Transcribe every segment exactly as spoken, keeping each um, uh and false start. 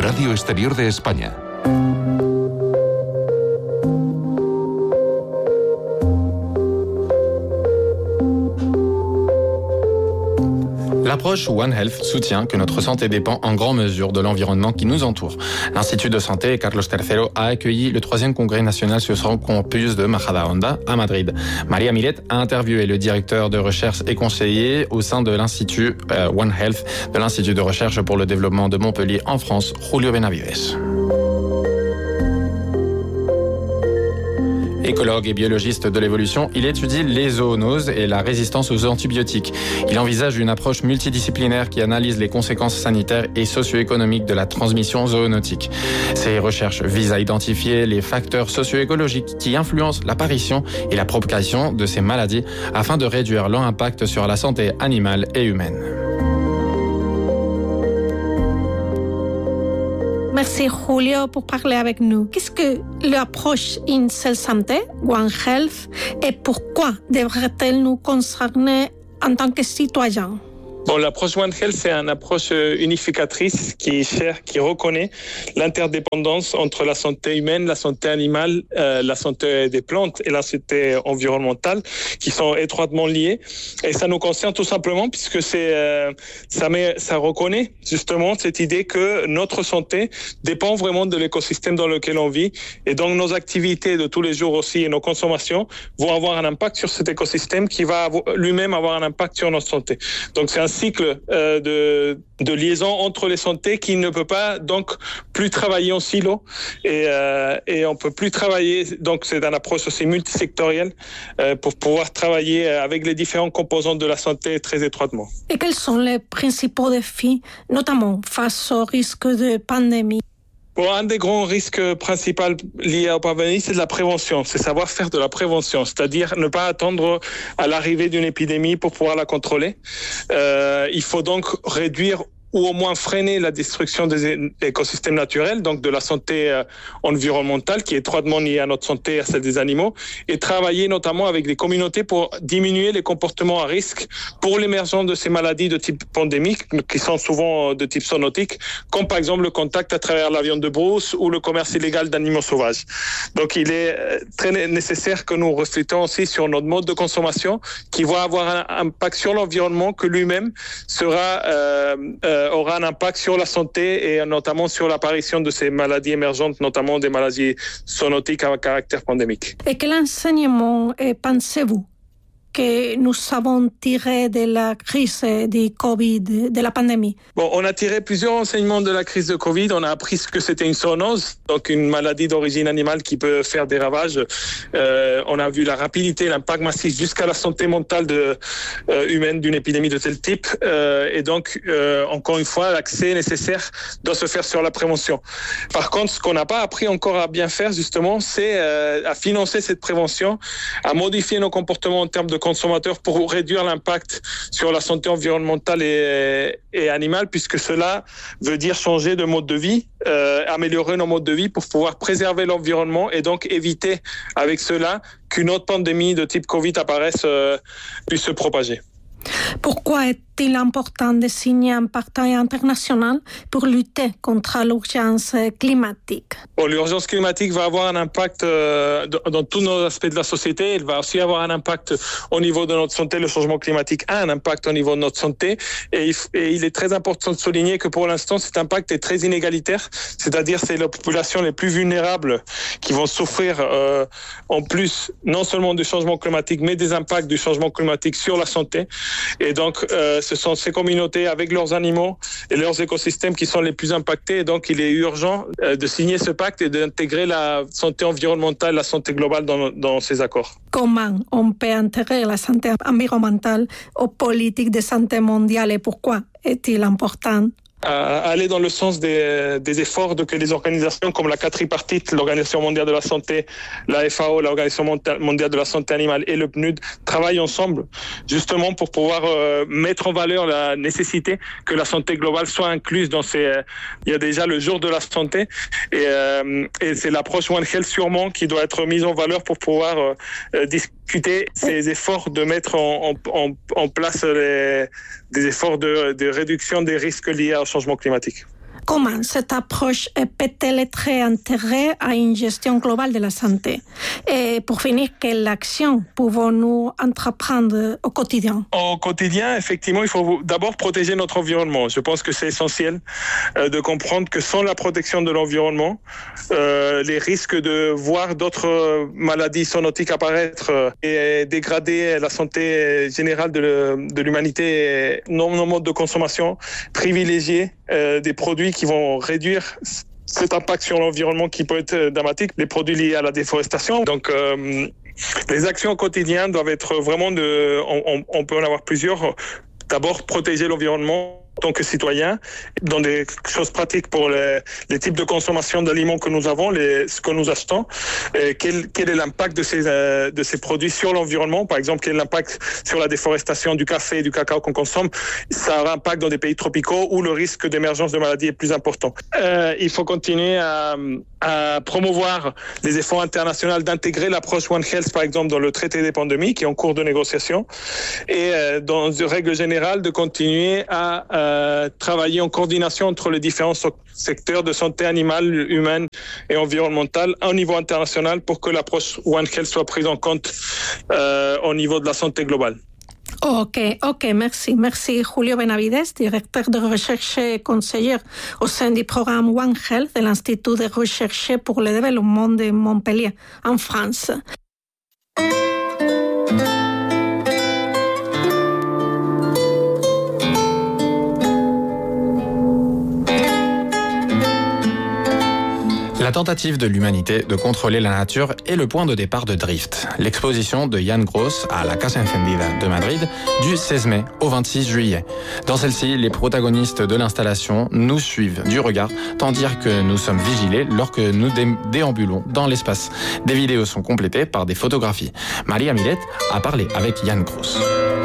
Radio Exterior de España. L'approche One Health soutient que notre santé dépend en grande mesure de l'environnement qui nous entoure. L'Institut de santé Carlos tercero a accueilli le troisième congrès national sur son campus de Majadahonda à Madrid. Maria Millet a interviewé le directeur de recherche et conseiller au sein de l'Institut euh, One Health de l'Institut de recherche pour le développement de Montpellier en France, Julio Benavides. Écologue et biologiste de l'évolution, il étudie les zoonoses et la résistance aux antibiotiques. Il envisage une approche multidisciplinaire qui analyse les conséquences sanitaires et socio-économiques de la transmission zoonotique. Ces recherches visent à identifier les facteurs socio-écologiques qui influencent l'apparition et la propagation de ces maladies afin de réduire leur impact sur la santé animale et humaine. Merci Julio pour parler avec nous. Qu'est-ce que l'approche Une seule santé, One Health, et pourquoi devrait-elle nous concerner en tant que citoyens? Bon, l'approche One Health, c'est une approche unificatrice qui cherche, qui reconnaît l'interdépendance entre la santé humaine, la santé animale, euh, la santé des plantes et la santé environnementale, qui sont étroitement liées. Et ça nous concerne tout simplement puisque c'est, euh, ça met, ça reconnaît justement cette idée que notre santé dépend vraiment de l'écosystème dans lequel on vit. Et donc, nos activités de tous les jours aussi et nos consommations vont avoir un impact sur cet écosystème qui va avoir, lui-même avoir un impact sur notre santé. Donc, c'est un cycle euh, de, de liaison entre les santé qui ne peut pas donc plus travailler en silo et, euh, et on peut plus travailler, donc c'est une approche aussi multisectorielle euh, pour pouvoir travailler avec les différents composants de la santé très étroitement. Et quels sont les principaux défis, notamment face au risque de pandémie? Bon, un des grands risques principaux liés aux pandémies, c'est de la prévention. C'est savoir faire de la prévention, c'est-à-dire ne pas attendre à l'arrivée d'une épidémie pour pouvoir la contrôler. Euh, il faut donc réduire ou au moins freiner la destruction des écosystèmes naturels, donc de la santé euh, environnementale qui est étroitement liée à notre santé et à celle des animaux, et travailler notamment avec les communautés pour diminuer les comportements à risque pour l'émergence de ces maladies de type pandémique, qui sont souvent de type zoonotique, comme par exemple le contact à travers la viande de brousse ou le commerce illégal d'animaux sauvages. Donc il est très nécessaire que nous reflétons aussi sur notre mode de consommation qui va avoir un impact sur l'environnement que lui-même sera euh, euh, aura un impact sur la santé et notamment sur l'apparition de ces maladies émergentes, notamment des maladies zoonotiques à caractère pandémique. Et quel enseignement pensez-vous que nous avons tiré de la crise du Covid, de la pandémie? Bon, on a tiré plusieurs enseignements de la crise de Covid. On a appris ce que c'était une zoonose, donc une maladie d'origine animale qui peut faire des ravages. Euh, on a vu la rapidité, l'impact massif jusqu'à la santé mentale de, euh, humaine d'une épidémie de tel type. Euh, et donc, euh, encore une fois, l'accès nécessaire doit se faire sur la prévention. Par contre, ce qu'on n'a pas appris encore à bien faire, justement, c'est euh, à financer cette prévention, à modifier nos comportements en termes de consommateurs pour réduire l'impact sur la santé environnementale et, et animale, puisque cela veut dire changer de mode de vie, euh, améliorer nos modes de vie pour pouvoir préserver l'environnement et donc éviter avec cela qu'une autre pandémie de type Covid apparaisse, euh, puisse se propager. Pourquoi est-il important de signer un partenariat international pour lutter contre l'urgence climatique? Bon, l'urgence climatique va avoir un impact euh, dans tous nos aspects de la société. Elle va aussi avoir un impact au niveau de notre santé. Le changement climatique a un impact au niveau de notre santé. Et il, et il est très important de souligner que pour l'instant, cet impact est très inégalitaire. C'est-à-dire c'est les populations les plus vulnérables qui vont souffrir euh, en plus non seulement du changement climatique, mais des impacts du changement climatique sur la santé. Et donc, euh, ce sont ces communautés avec leurs animaux et leurs écosystèmes qui sont les plus impactés. Et donc, il est urgent euh, de signer ce pacte et d'intégrer la santé environnementale, la santé globale dans, dans ces accords. Comment on peut intégrer la santé environnementale aux politiques de santé mondiale et pourquoi est-il important? À aller dans le sens des, des efforts de que les organisations comme la quadripartite, l'Organisation mondiale de la santé, la F A O, l'Organisation mondiale de la santé animale et le P N U D travaillent ensemble justement pour pouvoir euh, mettre en valeur la nécessité que la santé globale soit incluse dans ces... Euh, il y a déjà le jour de la santé et, euh, et c'est l'approche One Health sûrement qui doit être mise en valeur pour pouvoir euh, discuter ces efforts de mettre en, en, en place les, des efforts de, de réduction des risques liés au changement climatique. Comment cette approche peut-elle être intégrée à une gestion globale de la santé? Et pour finir, quelle action pouvons-nous entreprendre au quotidien? Au quotidien, effectivement, il faut d'abord protéger notre environnement. Je pense que c'est essentiel euh, de comprendre que sans la protection de l'environnement, euh, les risques de voir d'autres maladies zoonotiques apparaître et dégrader la santé générale de, de l'humanité, nos, nos modes de consommation, privilégier euh, des produits qui vont réduire cet impact sur l'environnement qui peut être dramatique, les produits liés à la déforestation. Donc, euh, les actions quotidiennes doivent être vraiment de, on, on peut en avoir plusieurs. D'abord, protéger l'environnement en tant que citoyen, dans des choses pratiques pour les, les types de consommation d'aliments que nous avons, les, ce que nous achetons, et quel, quel est l'impact de ces, euh, de ces produits sur l'environnement. Par exemple, quel est l'impact sur la déforestation du café et du cacao qu'on consomme. Ça a un impact dans des pays tropicaux où le risque d'émergence de maladies est plus important. Euh, il faut continuer à, à promouvoir les efforts internationaux d'intégrer l'approche One Health, par exemple, dans le traité des pandémies, qui est en cours de négociation, et euh, dans une règle générale, de continuer à euh, travailler en coordination entre les différents secteurs de santé animale, humaine et environnementale au niveau international pour que l'approche One Health soit prise en compte euh, au niveau de la santé globale. Ok, ok, merci. Merci Julio Benavides, directeur de recherche et conseiller au sein du programme One Health de l'Institut de recherche pour le développement de Montpellier, en France. La tentative de l'humanité de contrôler la nature est le point de départ de Drift, l'exposition de Jan Gross à la Casa Encendida de Madrid du seize mai au vingt-six juillet. Dans celle-ci, les protagonistes de l'installation nous suivent du regard, tant dire que nous sommes vigilés lorsque nous dé- déambulons dans l'espace. Des vidéos sont complétées par des photographies. Maria Millet a parlé avec Jan Gross.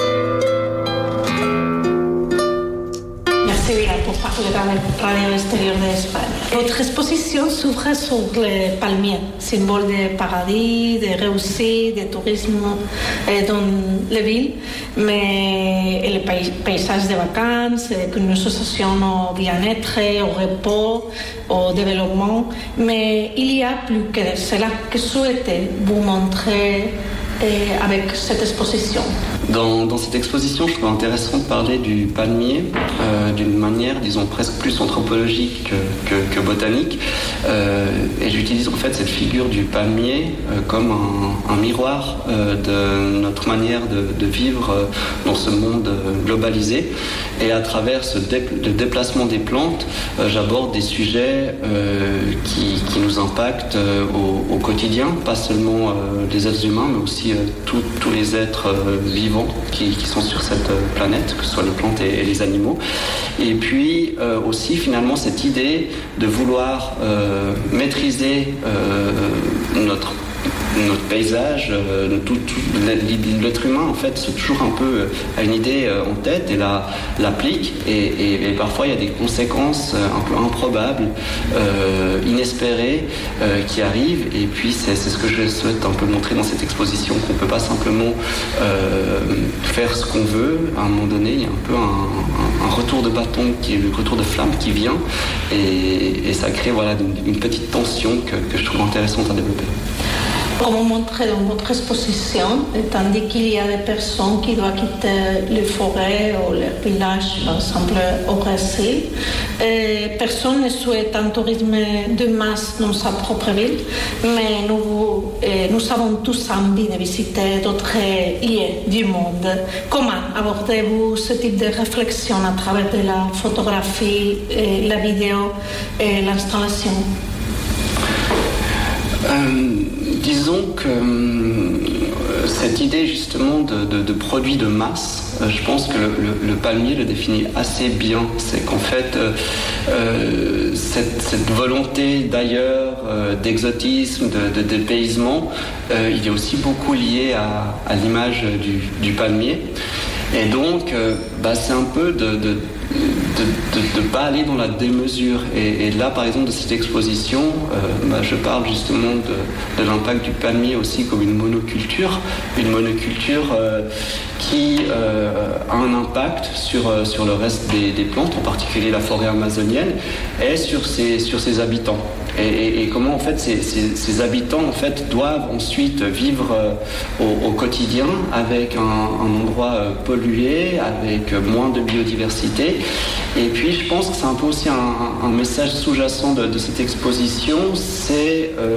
Pour parler avec Radio Extérieur d'Espagne. Votre exposition s'ouvre sur le palmier, symbole de paradis, de réussite, de tourisme dans les villes, mais et les paysages de vacances, une association au bien-être, au repos, au développement. Mais il y a plus que cela que souhaitez vous montrer avec cette exposition. Dans, dans cette exposition, je trouve intéressant de parler du palmier euh, d'une manière, disons, presque plus anthropologique que, que, que botanique. Euh, et j'utilise en fait cette figure du palmier euh, comme un, un miroir euh, de notre manière de, de vivre euh, dans ce monde globalisé. Et à travers ce dé, le déplacement des plantes, euh, j'aborde des sujets euh, qui, qui nous impactent euh, au, au quotidien, pas seulement euh, les êtres humains, mais aussi euh, tous les êtres euh, vivants Qui, qui sont sur cette planète, que ce soit les plantes et, et les animaux. Et puis euh, aussi finalement cette idée de vouloir euh, maîtriser euh, notre notre paysage, euh, tout, tout, l'être humain en fait c'est toujours un peu a une idée euh, en tête et la l'applique et, et, et parfois il y a des conséquences euh, un peu improbables, euh, inespérées euh, qui arrivent et puis c'est, c'est ce que je souhaite un peu montrer dans cette exposition, qu'on peut pas simplement euh, faire ce qu'on veut. À un moment donné il y a un peu un, un, un retour de bâton, qui est le retour de flamme qui vient et, et ça crée voilà une, une petite tension que, que je trouve intéressante à développer. Comme montré dans votre exposition, tandis qu'il y a des personnes qui doivent quitter les forêts ou les villages, par exemple au Brésil, et personne ne souhaite un tourisme de masse dans sa propre ville, mais nous, nous avons tous envie de visiter d'autres lieux du monde. Comment abordez-vous ce type de réflexion à travers de la photographie, la vidéo et l'installation? Euh... Disons que euh, cette idée justement de, de, de produit de masse, euh, je pense que le, le, le palmier le définit assez bien. C'est qu'en fait, euh, euh, cette, cette volonté d'ailleurs, euh, d'exotisme, de, de dépaysement, euh, il est aussi beaucoup lié à, à l'image du, du palmier. Et donc, euh, bah, c'est un peu de... de de ne pas aller dans la démesure. Et, et là, par exemple, de cette exposition, euh, bah, je parle justement de, de l'impact du palmier aussi comme une monoculture, une monoculture euh, qui euh, a un impact sur, euh, sur le reste des, des plantes, en particulier la forêt amazonienne, et sur ses, sur ses habitants. Et, et, et comment en fait ces, ces, ces habitants en fait doivent ensuite vivre euh, au, au quotidien avec un, un endroit euh, pollué, avec euh, moins de biodiversité. Et puis je pense que c'est un peu aussi un, un message sous-jacent de, de cette exposition, c'est euh,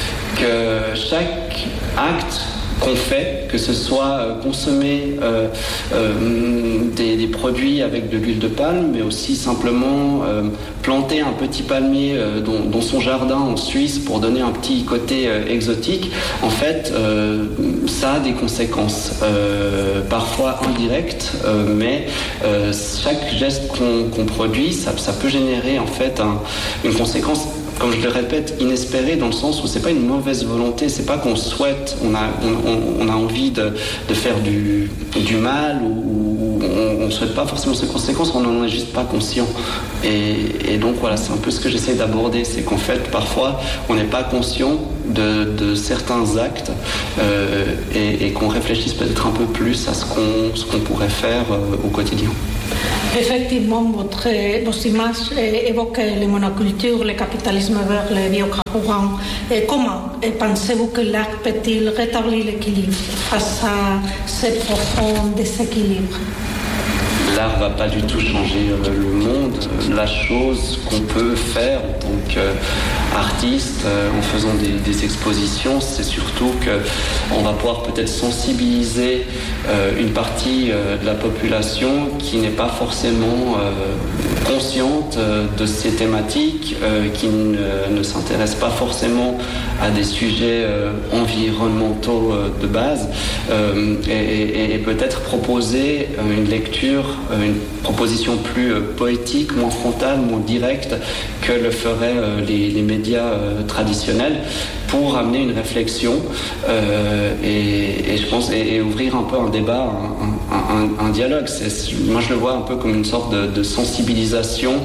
que chaque acte qu'on fait, que ce soit consommer euh, euh, des, des produits avec de l'huile de palme, mais aussi simplement euh, planter un petit palmier euh, dans, dans son jardin en Suisse pour donner un petit côté euh, exotique, en fait, euh, ça a des conséquences, euh, parfois indirectes, euh, mais euh, chaque geste qu'on, qu'on produit, ça, ça peut générer en fait un, une conséquence, comme je le répète, inespéré, dans le sens où c'est pas une mauvaise volonté, c'est pas qu'on souhaite, on a, on, on a envie de, de faire du, du mal, ou, ou on ne souhaite pas forcément ces conséquences, on n'en est juste pas conscient. Et, et donc voilà, c'est un peu ce que j'essaie d'aborder, c'est qu'en fait, parfois, on n'est pas conscient de, de certains actes euh, et, et qu'on réfléchisse peut-être un peu plus à ce qu'on, ce qu'on pourrait faire euh, au quotidien. Effectivement, votre, vos images évoquent les monocultures, le capitalisme vert, les biocarburants. Et comment pensez-vous que l'art peut-il rétablir l'équilibre face à ce profond déséquilibre? L'art ne va pas du tout changer euh, le monde. La chose qu'on peut faire en tant qu'artiste, euh, en faisant des, des expositions, c'est surtout qu'on va pouvoir peut-être sensibiliser euh, une partie euh, de la population qui n'est pas forcément euh, consciente euh, de ces thématiques, euh, qui ne, ne s'intéresse pas forcément à des sujets euh, environnementaux euh, de base, euh, et, et, et peut-être proposer euh, une lecture, une proposition plus euh, poétique, moins frontale, moins directe que le feraient euh, les, les médias euh, traditionnels, pour amener une réflexion euh, et, et je pense et, et ouvrir un peu un débat, un, un, un, un dialogue. C'est, moi, je le vois un peu comme une sorte de, de sensibilisation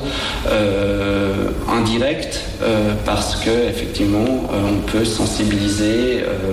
euh, indirecte, euh, parce que effectivement, euh, on peut sensibiliser euh,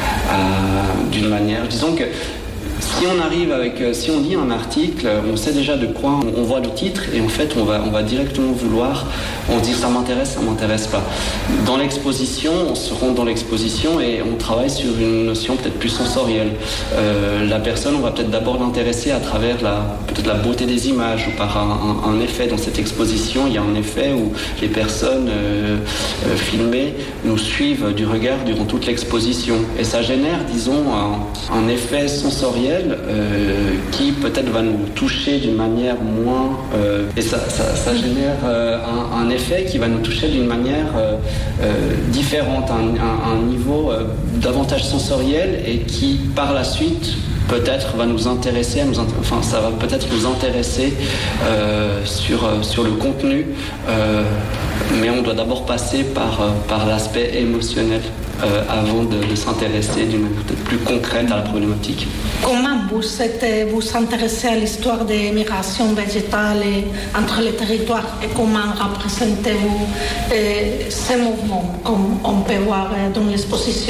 à, d'une manière, disons que. Si on arrive avec, si on lit un article, on sait déjà de quoi on, on voit le titre et en fait on va, on va directement vouloir, on dit ça m'intéresse, ça m'intéresse pas. Dans l'exposition, on se rend dans l'exposition et on travaille sur une notion peut-être plus sensorielle. Euh, la personne, on va peut-être d'abord l'intéresser à travers la, peut-être la beauté des images ou par un, un, un effet. Dans cette exposition, il y a un effet où les personnes euh, euh, filmées nous suivent du regard durant toute l'exposition et ça génère, disons, un, un effet sensoriel Euh, qui peut-être va nous toucher d'une manière moins... Euh, et ça, ça, ça génère euh, un, un effet qui va nous toucher d'une manière euh, euh, différente, un, un, un niveau euh, davantage sensoriel et qui, par la suite, peut-être va nous intéresser, nous int- enfin ça va peut-être nous intéresser euh, sur, euh, sur le contenu, euh, mais on doit d'abord passer par, euh, par l'aspect émotionnel. Euh, avant de, de s'intéresser d'une manière peut-être plus concrète à la problématique. Comment vous êtes, vous intéressez à l'histoire des migrations végétales entre les territoires et comment représentez-vous euh, ces mouvements, comme on peut voir dans l'exposition?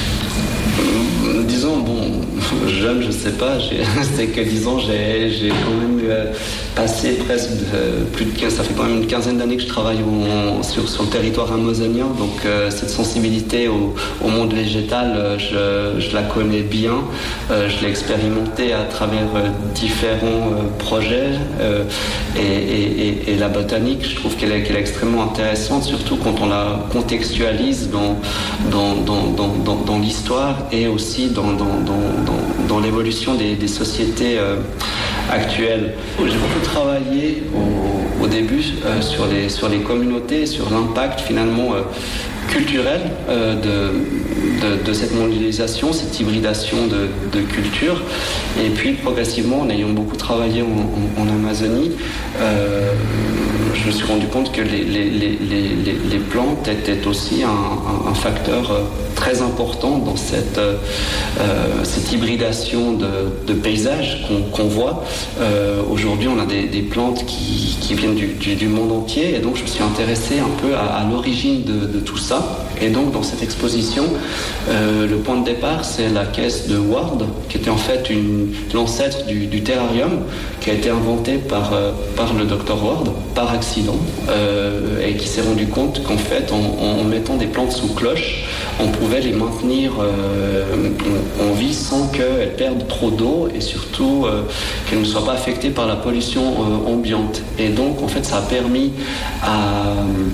Disons, bon, jeune, je sais pas, j'ai, c'est que disons, j'ai, j'ai quand même euh, passé presque de, plus de quinze, ça fait quand même une quinzaine d'années que je travaille au, sur, sur le territoire amazonien, donc euh, cette sensibilité au, au monde végétal, euh, je, je la connais bien, euh, je l'ai expérimenté à travers euh, différents euh, projets euh, et, et, et, et la botanique, je trouve qu'elle est, qu'elle est extrêmement intéressante, surtout quand on la contextualise dans, dans, dans, dans, dans, dans l'histoire et aussi dans, dans, dans, dans, dans l'évolution des, des sociétés euh, actuelles. J'ai beaucoup travaillé au, au début euh, sur, les, sur les communautés, sur l'impact finalement euh, culturelle euh, de, de, de cette mondialisation, cette hybridation de, de cultures. Et puis progressivement, en ayant beaucoup travaillé en, en, en Amazonie, euh, je me suis rendu compte que les, les, les, les, les plantes étaient aussi un, un, un facteur très important dans cette, euh, cette hybridation de, de paysages qu'on, qu'on voit. Euh, aujourd'hui, on a des, des plantes qui, qui viennent du, du, du monde entier, et donc je me suis intéressé un peu à, à l'origine de, de tout ça. Et donc dans cette exposition, euh, le point de départ, c'est la caisse de Ward, qui était en fait une, l'ancêtre du, du terrarium, qui a été inventé par, euh, par le docteur Ward, par accident, euh, et qui s'est rendu compte qu'en fait, en, en mettant des plantes sous cloche, on pouvait les maintenir euh, en, en vie sans qu'elles perdent trop d'eau, et surtout euh, qu'elles ne soient pas affectées par la pollution euh, ambiante. Et donc, en fait, ça a permis à,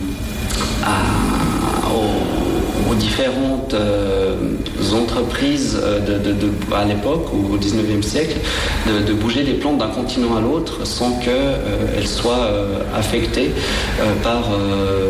à aux, aux différentes euh, entreprises de, de, de, à l'époque, au dix-neuvième siècle, de, de bouger les plantes d'un continent à l'autre sans qu'elles euh, soient euh, affectées euh, par euh,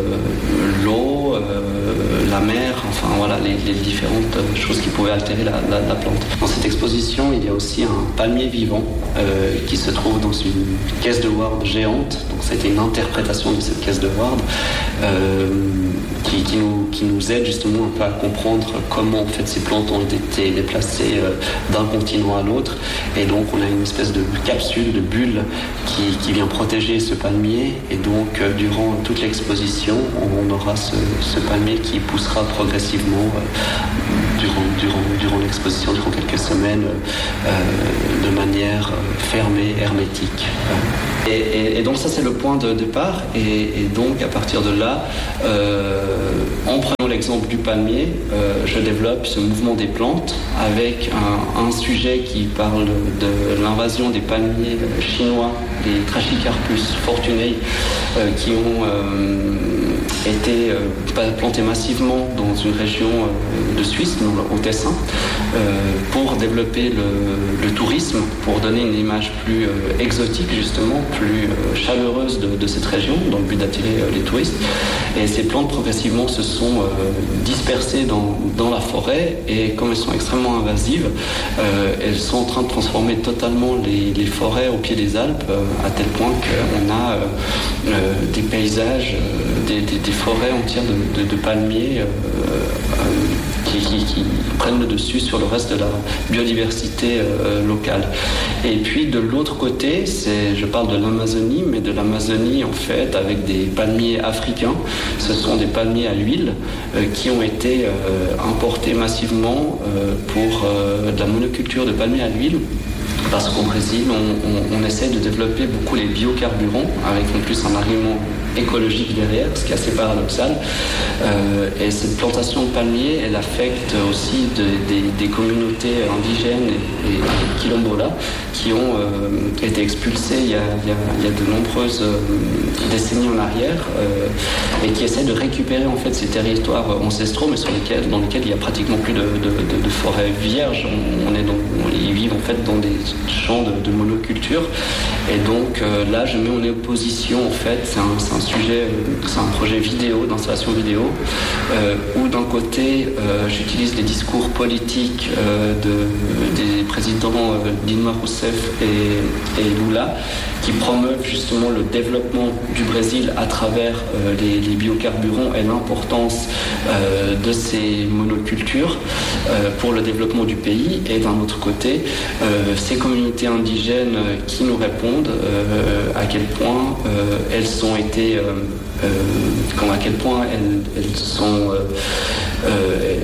l'eau, euh, la mer, enfin voilà, les, les différentes choses qui pouvaient altérer la, la, la plante. Dans cette exposition, il y a aussi un palmier vivant euh, qui se trouve dans une caisse de Ward géante. Donc c'était une interprétation de cette caisse de Ward euh, qui, qui, nous, qui nous aide justement un peu à comprendre comment en fait ces plantes ont été déplacées euh, d'un continent à l'autre. Et donc on a une espèce de capsule, de bulle qui, qui vient protéger ce palmier. Et donc euh, durant toute l'exposition, on aura ce, ce palmier qui poussera progressivement euh, durant, durant, durant l'exposition, durant quelques semaines, euh, de manière fermée, hermétique. Et, et, et donc ça c'est le point de départ. Et, et donc à partir de là, euh, en prenant l'exemple du palmier, euh, je développe ce mouvement des plantes avec un, un sujet qui parle de l'invasion des palmiers chinois, les Trachycarpus fortunei, euh, qui ont euh, été euh, plantés massivement dans une région euh, de Suisse, au Tessin, euh, pour développer le, le tourisme, pour donner une image plus euh, exotique justement, plus euh, chaleureuse de, de cette région, dans le but d'attirer euh, les touristes. Et ces plantes progressivement se sont euh, dispersées dans, dans la forêt, et comme elles sont extrêmement invasives, euh, elles sont en train de transformer totalement les, les forêts au pied des Alpes, euh, à tel point qu'on a euh, euh, des paysages, euh, des, des, des forêts entières de, de, de palmiers euh, euh, qui, qui, qui prennent le dessus sur le reste de la biodiversité euh, locale. Et puis de l'autre côté, c'est, je parle de l'Amazonie, mais de l'Amazonie en fait avec des palmiers africains. Ce sont des palmiers à l'huile euh, qui ont été euh, importés massivement euh, pour euh, de la monoculture de palmiers à l'huile. Parce qu'au Brésil, on, on, on essaie de développer beaucoup les biocarburants, avec en plus un argument écologique derrière, ce qui est assez paradoxal. Euh, et cette plantation de palmiers, elle affecte aussi de, de, des communautés indigènes et, et, et quilombola qui ont euh, été expulsées il y, a, il, y a, il y a de nombreuses euh, décennies en arrière euh, et qui essaient de récupérer en fait ces territoires ancestraux, mais sur lesquels, dans lesquels il n'y a pratiquement plus de, de, de, de forêts vierges. On, on est dans, ils vivent en fait dans des champs de, de monoculture. Et donc euh, là, je mets en opposition en fait, c'est un, c'est un sujet, c'est un projet vidéo, d'installation vidéo, euh, où d'un côté, euh, j'utilise les discours politiques euh, de, des présidents euh, Dilma Rousseff et, et Lula, qui promeuvent justement le développement du Brésil à travers euh, les, les biocarburants et l'importance euh, de ces monocultures euh, pour le développement du pays. Et d'un autre côté, euh, ces communautés indigènes qui nous répondent euh, à quel point euh, elles ont été, euh, euh, à quel point elles, elles sont euh, euh,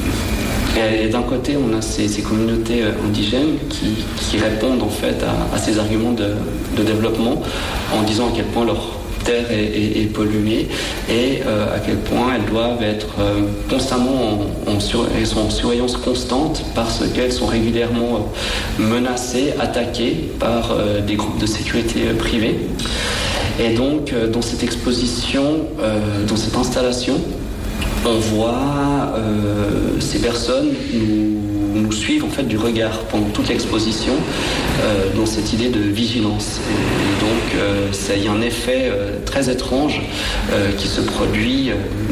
Et d'un côté, on a ces, ces communautés indigènes qui, qui répondent en fait à, à ces arguments de, de développement en disant à quel point leur terre est, est, est polluée et euh, à quel point elles doivent être euh, constamment en, en, sur, elles sont en surveillance constante parce qu'elles sont régulièrement menacées, attaquées par euh, des groupes de sécurité euh, privés. Et donc, euh, dans cette exposition, euh, dans cette installation, on voit euh, ces personnes nous, nous suivent en fait du regard pendant toute l'exposition euh, dans cette idée de vigilance. Et, et donc, euh, ça, il y a un effet euh, très étrange euh, qui se produit euh,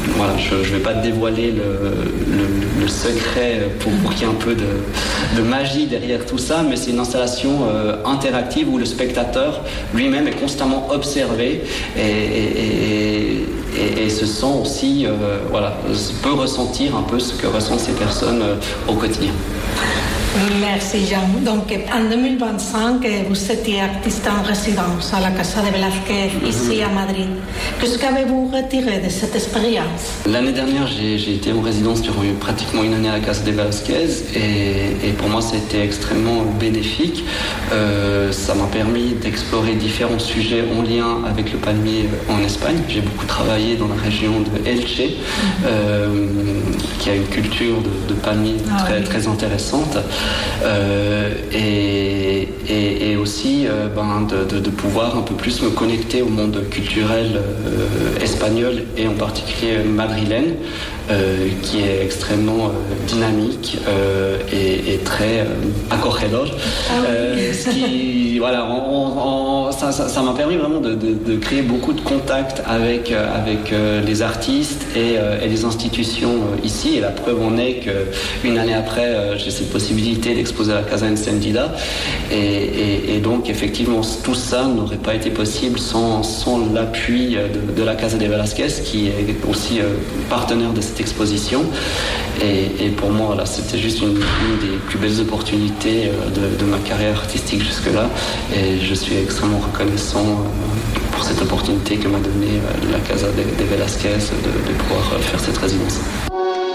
voilà, je ne vais pas dévoiler le, le, le secret pour, pour qu'il y ait un peu de, de magie derrière tout ça, mais c'est une installation euh, interactive où le spectateur lui-même est constamment observé et, et, et, et, et se sent aussi, euh, voilà, peut ressentir un peu ce que ressentent ces personnes euh, au quotidien. Merci Jean. Donc en deux mille vingt-cinq, vous étiez artiste en résidence à la Casa de Velázquez, ici à Madrid. Qu'est-ce qu'avez-vous retiré de cette expérience? L'année dernière, j'ai, j'ai été en résidence durant pratiquement une année à la Casa de Velázquez et, et pour moi, ça a été extrêmement bénéfique. Euh, ça m'a permis d'explorer différents sujets en lien avec le palmier en Espagne. J'ai beaucoup travaillé dans la région de Elche, euh, qui a une culture de, de palmier très, très intéressante. Euh, et, et, et aussi euh, ben, de, de, de pouvoir un peu plus me connecter au monde culturel euh, espagnol et en particulier madrilène, euh, qui est extrêmement euh, dynamique euh, et, et très euh, acogedor. Ah oui. euh, ce qui, voilà, on, on, ça, ça, ça m'a permis vraiment de, de, de créer beaucoup de contacts avec, avec euh, les artistes et, euh, et les institutions euh, ici. Et la preuve en est qu'une année après, euh, j'ai cette possibilité d'exposer à la Casa Encendida. Et, et, et donc, effectivement, tout ça n'aurait pas été possible sans, sans l'appui de, de la Casa de Velázquez, qui est aussi euh, partenaire de cette exposition. Et, et pour moi, voilà, c'était juste une, une des plus belles opportunités euh, de, de ma carrière artistique jusque-là. Et je suis extrêmement reconnaissant euh, pour cette opportunité que m'a donnée euh, la Casa de, de Velázquez de, de pouvoir faire cette résidence.